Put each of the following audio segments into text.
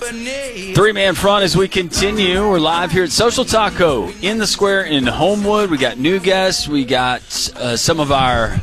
Three-man front as we continue. We're live here at Social Taco in the square in Homewood. We got new guests. We got some of our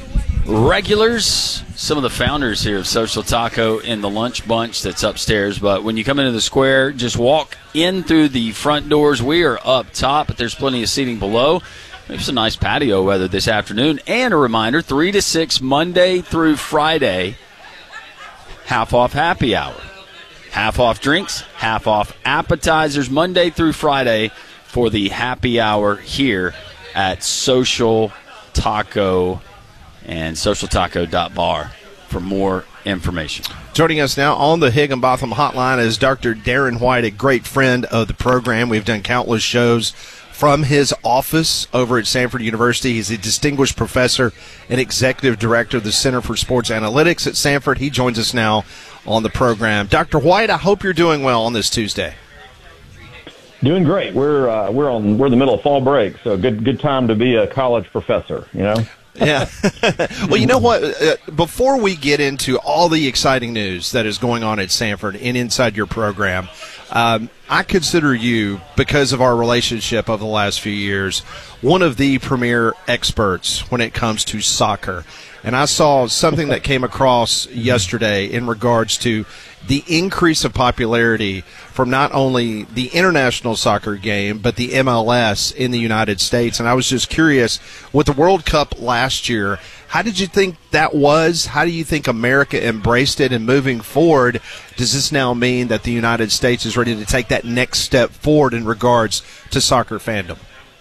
regulars, some of the founders here of Social Taco in the lunch bunch that's upstairs. But when you come into the square, just walk in through the front doors. We are up top, but there's plenty of seating below. There's some nice patio weather this afternoon. And a reminder, 3 to 6 Monday through Friday, half off happy hour. Half off drinks, half off appetizers, Monday through Friday for the happy hour here at Social Taco and socialtaco.bar for more information. Joining us now on the Higginbotham Hotline is Dr. Darren White, a great friend of the program. We've done countless shows from his office over at Samford University. He's a distinguished professor and executive director of the Center for Sports Analytics at Samford. He joins us now on the program. Dr. White, I hope you're doing well on this Tuesday. Doing great. We're in the middle of fall break, so good time to be a college professor, you know? Yeah. Well, you know what? Before we get into all the exciting news that is going on at Samford and inside your program, I consider you, because of our relationship over the last few years, one of the premier experts when it comes to soccer. And I saw something that came across yesterday in regards to the increase of popularity from not only the international soccer game, but the MLS in the United States. And I was just curious, with the World Cup last year, how did you think that was? How do you think America embraced it? And moving forward, does this now mean that the United States is ready to take that next step forward in regards to soccer fandom?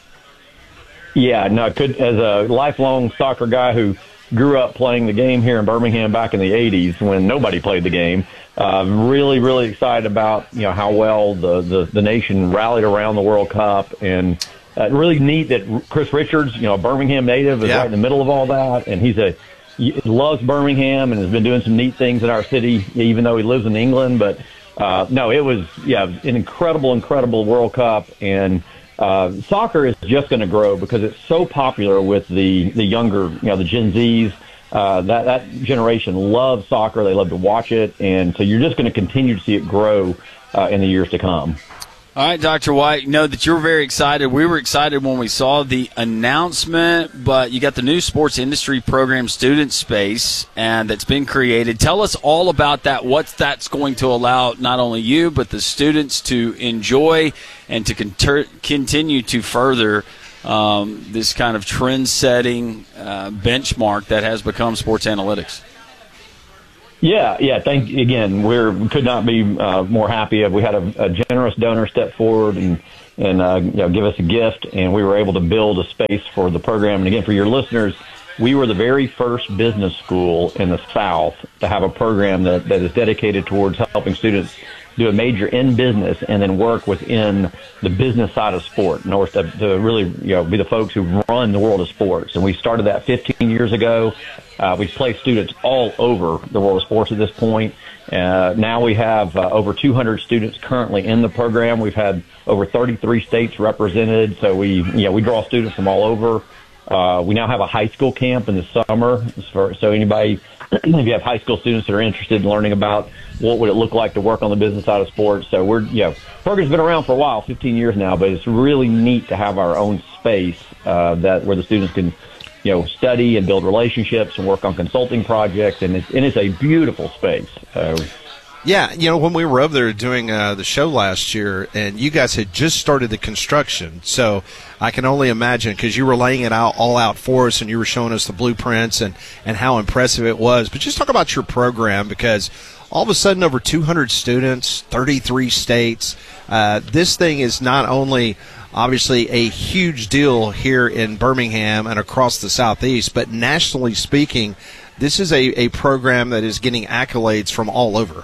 Yeah, no, as a lifelong soccer guy who grew up playing the game here in Birmingham back in the 80s when nobody played the game, really, really excited about, how well the nation rallied around the World Cup. And really neat that Chris Richards, a Birmingham native, is right in the middle of all that. And he loves Birmingham and has been doing some neat things in our city, even though he lives in England. But, no, it was, an incredible World Cup. And soccer is just going to grow because it's so popular with the younger, the Gen Zs. That generation loves soccer. They love to watch it. And so you're just going to continue to see it grow in the years to come. All right, Dr. White, know that you're very excited. We were excited when we saw the announcement, but you got the new sports industry program student space, and that's been created. Tell us all about that, what that's going to allow not only you, but the students to enjoy and to continue to further this kind of trend-setting benchmark that has become sports analytics. Yeah. We could not be more happy. We had a generous donor step forward and give us a gift, and we were able to build a space for the program. And again, for your listeners, we were the very first business school in the South to have a program that is dedicated towards helping students do a major in business and then work within the business side of sport in order to really, be the folks who run the world of sports. And we started that 15 years ago. We've placed students all over the world of sports at this point. Now we have over 200 students currently in the program. We've had over 33 states represented. So we draw students from all over. We now have a high school camp in the summer. So anybody, if you have high school students that are interested in learning about what would it look like to work on the business side of sports. So program's been around for a while, 15 years now, but it's really neat to have our own space where the students can, study and build relationships and work on consulting projects. And it's a beautiful space. Yeah, when we were over there doing the show last year, and you guys had just started the construction, so I can only imagine, because you were laying it all out for us, and you were showing us the blueprints and how impressive it was. But just talk about your program, because all of a sudden over 200 students, 33 states, this thing is not only obviously a huge deal here in Birmingham and across the Southeast, but nationally speaking, this is a program that is getting accolades from all over.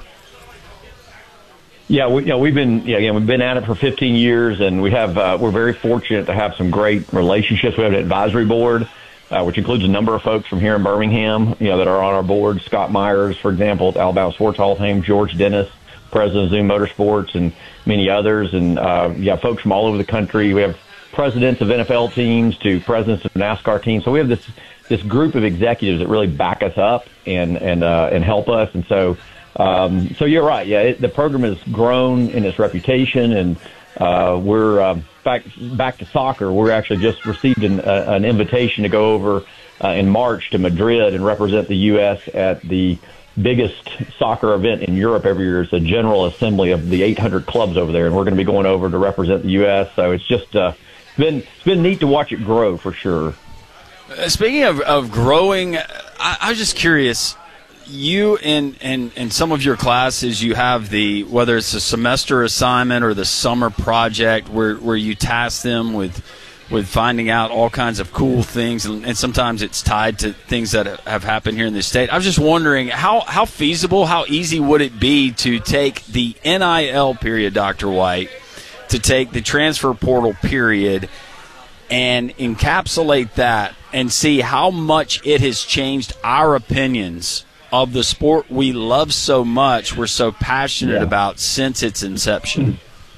Yeah, we've been at it for 15 years, and we're very fortunate to have some great relationships. We have an advisory board, which includes a number of folks from here in Birmingham, that are on our board. Scott Myers, for example, at Alabama Sports Hall of Fame, George Dennis, president of Zoom Motorsports, and many others, and folks from all over the country. We have presidents of NFL teams to presidents of NASCAR teams. So we have this group of executives that really back us up and help us. And so So you're right. Yeah, the program has grown in its reputation, and we're back to soccer. We're actually just received an invitation to go over in March to Madrid and represent the U.S. at the biggest soccer event in Europe every year. It's a general assembly of the 800 clubs over there, and we're going to be going over to represent the U.S. So it's just it's been neat to watch it grow for sure. Speaking of growing, I was just curious. You in some of your classes, you have whether it's a semester assignment or the summer project where you task them with finding out all kinds of cool things, and sometimes it's tied to things that have happened here in the state. I was just wondering how feasible, how easy would it be to take the NIL period, Dr. White, to take the transfer portal period and encapsulate that and see how much it has changed our opinions of the sport we love so much, we're so passionate about since its inception?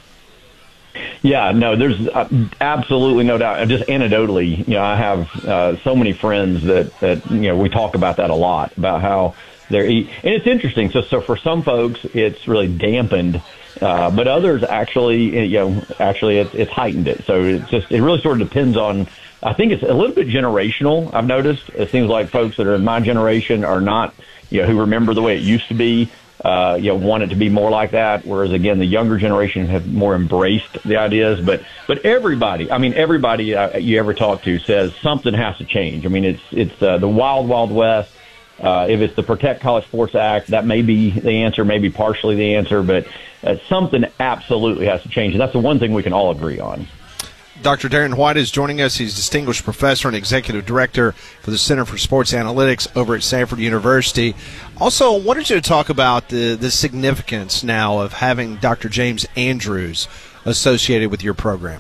Yeah, no, there's absolutely no doubt. Just anecdotally, I have so many friends that we talk about that a lot, about how they're and it's interesting. So for some folks, it's really dampened, but others actually, it's heightened it. So it really sort of depends on. I think it's a little bit generational. I've noticed it seems like folks that are in my generation are not, who remember the way it used to be. Want it to be more like that, whereas again the younger generation have more embraced the ideas. But everybody you ever talk to says something has to change. I mean, it's the wild west. If it's the Protect College Sports Act, that may be the answer, maybe partially the answer, but something absolutely has to change, and that's the one thing we can all agree on. Dr. Darren White is joining us. He's Distinguished Professor and Executive Director for the Center for Sports Analytics over at Samford University. Also, I wanted you to talk about the significance now of having Dr. James Andrews associated with your program.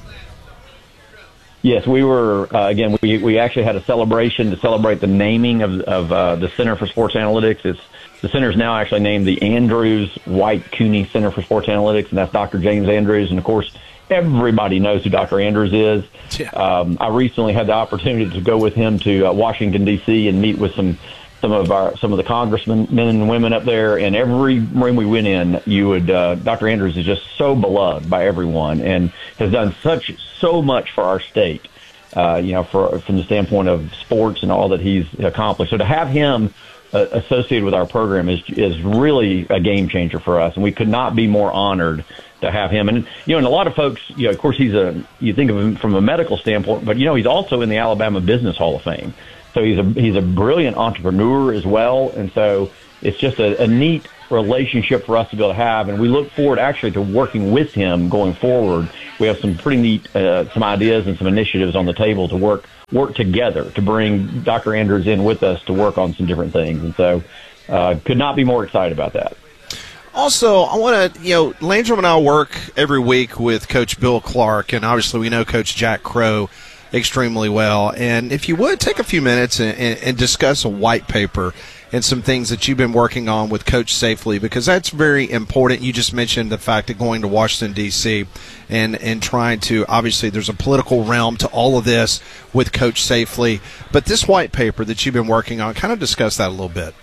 Yes, we were, we actually had a celebration to celebrate the naming of the Center for Sports Analytics. The center is now actually named the Andrews White Cooney Center for Sports Analytics, and that's Dr. James Andrews. And, of course, everybody knows who Dr. Andrews is. Yeah. I recently had the opportunity to go with him to Washington, D.C. and meet with some of the congressmen, men and women up there. And every room we went in, Dr. Andrews is just so beloved by everyone and has done so much for our state, from the standpoint of sports and all that he's accomplished. So to have him associated with our program is really a game changer for us, and we could not be more honored to have him. And and a lot of folks, of course, you think of him from a medical standpoint, but he's also in the Alabama Business Hall of Fame. So he's a brilliant entrepreneur as well, and so it's just a neat relationship for us to be able to have, and we look forward actually to working with him going forward. We have some pretty neat some ideas and some initiatives on the table to work together to bring Dr. Andrews in with us to work on some different things, and so could not be more excited about that. Also, I want to, Landrum and I work every week with Coach Bill Clark, and obviously we know Coach Jack Crow extremely well. And if you would, take a few minutes and discuss a white paper and some things that you've been working on with Coach Safely, because that's very important. You just mentioned the fact of going to Washington, D.C. and trying to, obviously there's a political realm to all of this with Coach Safely. But this white paper that you've been working on, kind of discuss that a little bit.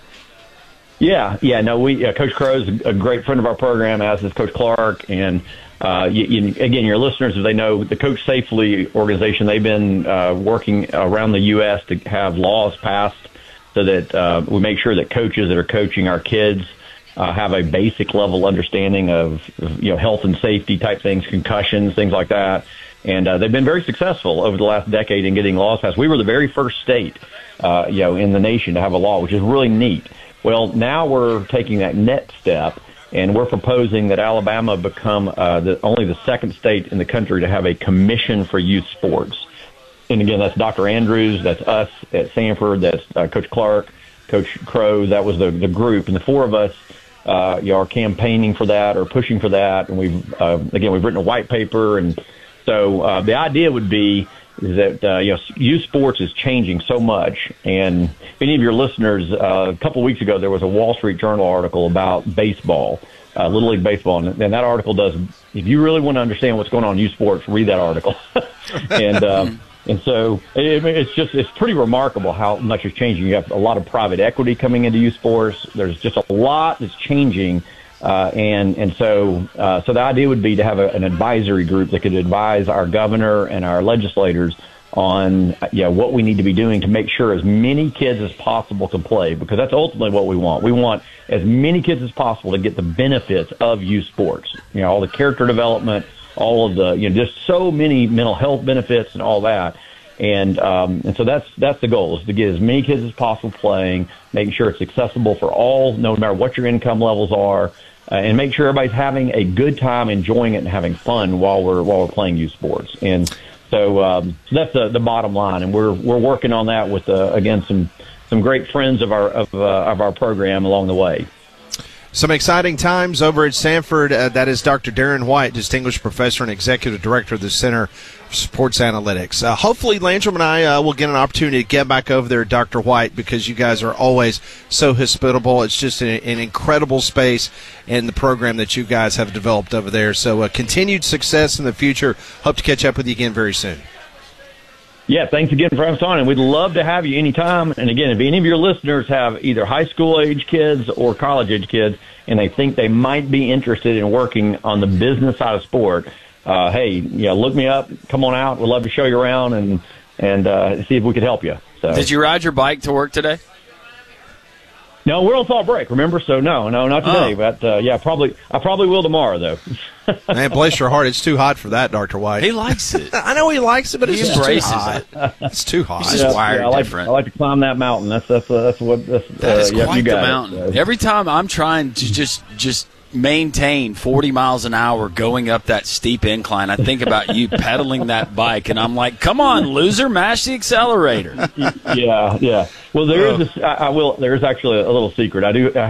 Yeah. No, Coach Crow is a great friend of our program, as is Coach Clark. And, again, your listeners, if they know the Coach Safely organization, they've been working around the U.S. to have laws passed so that we make sure that coaches that are coaching our kids have a basic level understanding of health and safety type things, concussions, things like that. And they've been very successful over the last decade in getting laws passed. We were the very first state, in the nation to have a law, which is really neat. Well, now we're taking that next step, and we're proposing that Alabama become only the second state in the country to have a commission for youth sports. And again, that's Dr. Andrews, that's us at Samford, that's Coach Clark, Coach Crow. That was the group, and the four of us are campaigning for that or pushing for that. And we've written a white paper, and so the idea would be is that youth sports is changing so much. And if any of your listeners, a couple of weeks ago, there was a Wall Street Journal article about baseball, Little League baseball, and that article does. If you really want to understand what's going on in youth sports, read that article. And And so it's pretty remarkable how much is changing. You have a lot of private equity coming into youth sports. There's just a lot that's changing. So the idea would be to have an advisory group that could advise our governor and our legislators on what we need to be doing to make sure as many kids as possible can play, because that's ultimately what we want. We want as many kids as possible to get the benefits of youth sports. All the character development, all of the just so many mental health benefits and all that. And so that's the goal, is to get as many kids as possible playing, making sure it's accessible for all, no matter what your income levels are, and make sure everybody's having a good time, enjoying it, and having fun while we're playing youth sports. And so that's the bottom line, and we're working on that with again some great friends of our program along the way. Some exciting times over at Sanford. That is Dr. Darren White, Distinguished Professor and Executive Director of the Center for Sports Analytics. Hopefully, Landrum and I will get an opportunity to get back over there, Dr. White, because you guys are always so hospitable. It's just an incredible space and the program that you guys have developed over there. So continued success in the future. Hope to catch up with you again very soon. Yeah, thanks again for having us on, and we'd love to have you anytime. And again, if any of your listeners have either high school age kids or college age kids, and they think they might be interested in working on the business side of sport, hey, look me up, come on out. We'd love to show you around and see if we could help you. So, did you ride your bike to work today? No, we're on fall break, remember? So no, not today. But I probably will tomorrow, though. Man, bless your heart, it's too hot for that, Dr. White. He likes it. I know he likes it, but it's just too hot. It's too hot. He's just wired different. I like to climb that mountain. That's that is quite you the mountain. Every time I'm trying to just maintain 40 miles an hour going up that steep incline, I think about you pedaling that bike, and I'm like, come on, loser, mash the accelerator. Yeah. Well, there is actually a little secret.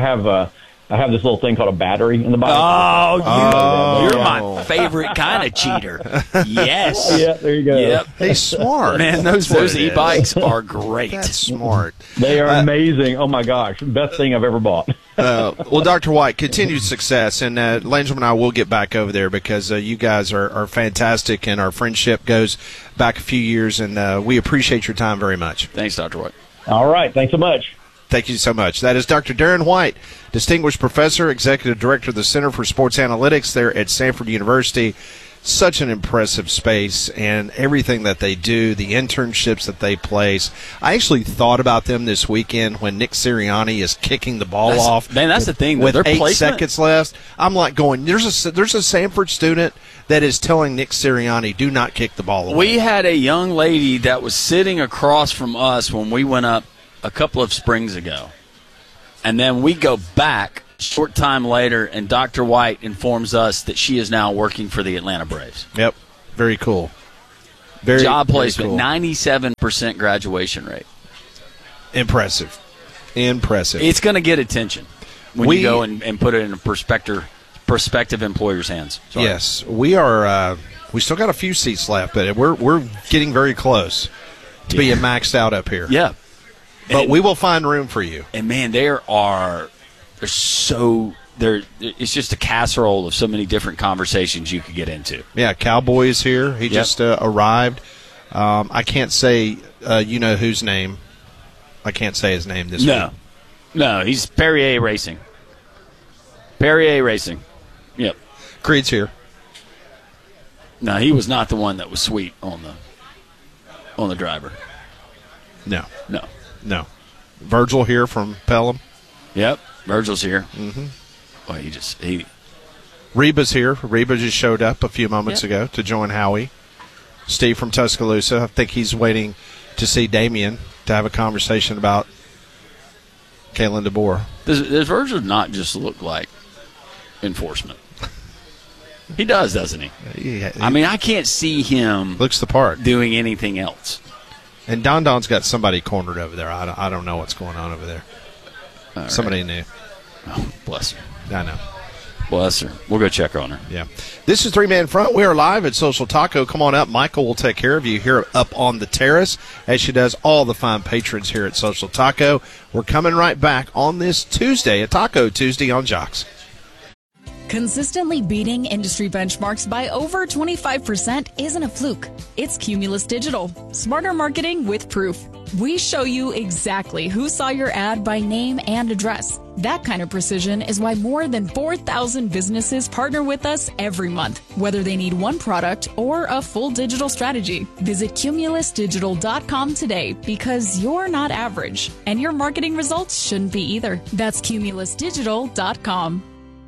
I have this little thing called a battery in the bike. You're my favorite kind of cheater. Yes. Yeah, there you go. Yep. He's smart. Man, those e-bikes are great. That's smart. They are amazing. Oh, my gosh. Best thing I've ever bought. Well, Dr. White, continued success. And Landrum and I will get back over there because you guys are fantastic, and our friendship goes back a few years, and we appreciate your time very much. Thanks, Dr. White. All right. Thanks so much. Thank you so much. That is Dr. Darren White, Distinguished Professor, Executive Director of the Center for Sports Analytics there at Sanford University. Such an impressive space, and everything that they do, the internships that they place. I actually thought about them this weekend when Nick Sirianni is kicking the ball off. Man, that's the thing. With their 8 placement. seconds left, I'm like going, there's a Sanford student that is telling Nick Sirianni, do not kick the ball away. We had a young lady that was sitting across from us when we went up a couple of springs ago. And then we go back short time later, and Dr. White informs us that she is now working for the Atlanta Braves. Yep. Very cool. Job placement, cool. 97% graduation rate. Impressive. It's going to get attention when you go and put it in a prospective employer's hands. Sorry. Yes. We are we still got a few seats left, but we're getting very close to being maxed out up here. Yeah. But we will find room for you. And, man, it's just a casserole of so many different conversations you could get into. Yeah, Cowboy is here. He just arrived. I can't say whose name. I can't say his name this week. No, he's Perrier Racing. Yep. Creed's here. No, he was not the one that was sweet on the driver. No. No. Virgil here from Pelham. Yep. Virgil's here. Mm-hmm. Well, Reba's here. Reba just showed up a few moments ago to join Howie. Steve from Tuscaloosa. I think he's waiting to see Damien to have a conversation about Kalen DeBoer. Does Virgil not just look like enforcement? He does, doesn't he? Yeah, I mean, I can't see him looks the part doing anything else. And Don's got somebody cornered over there. I don't know what's going on over there. All somebody right. new. Oh, bless her. I know. Bless her. We'll go check on her. Yeah. This is Three Man Front. We are live at Social Taco. Come on up. Michael will take care of you here up on the terrace, as she does all the fine patrons here at Social Taco. We're coming right back on this Tuesday, a Taco Tuesday on Jocks. Consistently beating industry benchmarks by over 25% isn't a fluke. It's Cumulus Digital. Smarter marketing with proof. We show you exactly who saw your ad by name and address. That kind of precision is why more than 4,000 businesses partner with us every month, whether they need one product or a full digital strategy. Visit cumulusdigital.com today because you're not average, and your marketing results shouldn't be either. That's cumulusdigital.com.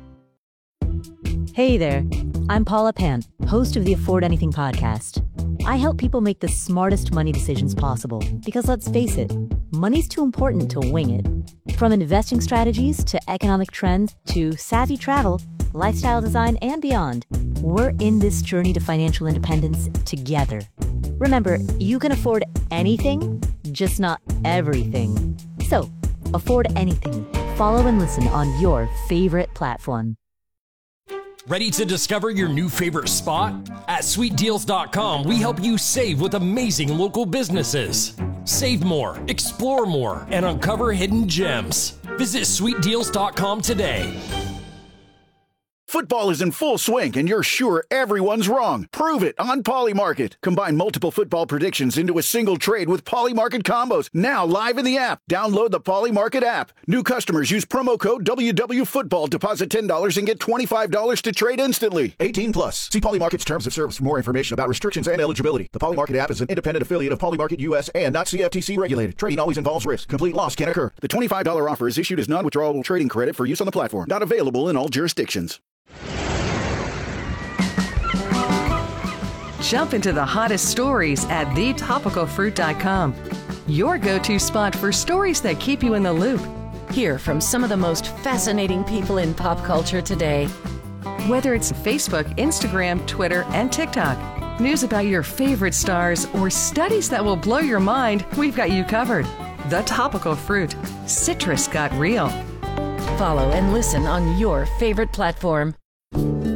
Hey there, I'm Paula Pant, host of the Afford Anything podcast. I help people make the smartest money decisions possible because let's face it, money's too important to wing it. From investing strategies to economic trends to savvy travel, lifestyle design, and beyond, we're in this journey to financial independence together. Remember, you can afford anything, just not everything. So, afford anything. Follow and listen on your favorite platform. Ready to discover your new favorite spot? At SweetDeals.com, we help you save with amazing local businesses. Save more, explore more, and uncover hidden gems. Visit SweetDeals.com today. Football is in full swing, and you're sure everyone's wrong. Prove it on Polymarket. Combine multiple football predictions into a single trade with Polymarket combos. Now live in the app. Download the Polymarket app. New customers use promo code WWFootball. Deposit $10 and get $25 to trade instantly. 18 plus. See Polymarket's terms of service for more information about restrictions and eligibility. The Polymarket app is an independent affiliate of Polymarket US and not CFTC regulated. Trading always involves risk. Complete loss can occur. The $25 offer is issued as non-withdrawable trading credit for use on the platform. Not available in all jurisdictions. Jump into the hottest stories at thetopicalfruit.com. Your go-to spot for stories that keep you in the loop. Hear from some of the most fascinating people in pop culture today. Whether it's Facebook, Instagram, Twitter, and TikTok, news about your favorite stars, or studies that will blow your mind, we've got you covered. The Topical Fruit. Citrus got real. Follow and listen on your favorite platform.